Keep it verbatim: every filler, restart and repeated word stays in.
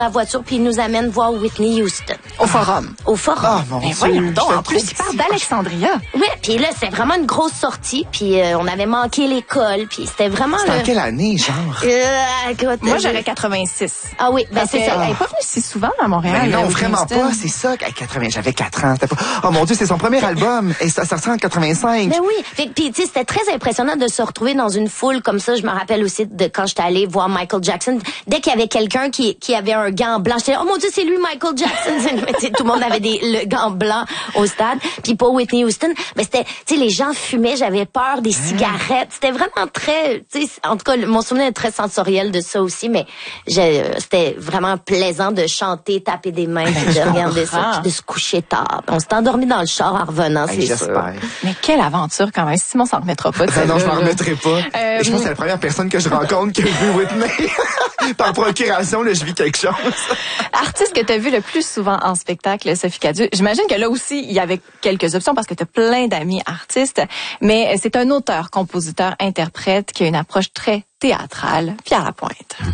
la voiture, puis il nous amène voir Whitney Houston. Au Forum. Au Forum. Ah, mon Dieu. Voyons donc, en plus, il part d'Alexandria. Oui, puis là, c'était vraiment une grosse sortie, puis euh, on avait manqué l'école, puis c'était vraiment... C'était le... en quelle année, genre? Euh, écoute, Moi, euh, j'aurais quatre-vingt-six. Ah oui, ben Parce c'est que ça. Elle n'est pas venue si souvent à Montréal. Ben non, là, vraiment Houston. pas. C'est ça. À quatre-vingts, j'avais quatre ans. Pas... Oh mon Dieu, c'est son premier album. Et ça, ça sort en quatre-vingt-cinq. Ben oui. Fait que, puis, tu sais, c'était très impressionnant de se retrouver dans une foule comme ça. Je me rappelle aussi de quand j'étais allée voir Michael Jackson. Dès qu'il y avait quelqu'un qui, qui avait un gant blanc, j'étais, oh mon Dieu, c'est lui, Michael Jackson. Tout le monde avait des, le gant blanc au stade. Puis pour Whitney Houston, ben c'était, tu sais, les gens fumaient, j'avais peur des cigarettes. C'était vraiment très, tu sais, en tout cas, mon souvenir est très sensoriel de ça aussi, mais je, c'était vraiment plaisant de chanter, taper des mains, puis de regarder ça, puis de se coucher tard. On s'est endormi dans le char en revenant, Hey, c'est sûr. j'espère. Mais quelle aventure quand même. Simon s'en remettra pas de Ben non, je m'en celle-là, là. remettrai pas. Euh, Et je pense que c'est la première personne que je rencontre qui a vu Whitney. Par procuration, là, je vis quelque chose. Artiste que tu as vu le plus souvent en spectacle, Sophie Cadieux. J'imagine que là aussi, il y avait quelques options parce que tu as plein d'amis artistes, mais c'est un auteur, compositeur, interprète qui a une approche très théâtrale. Pierre Lapointe.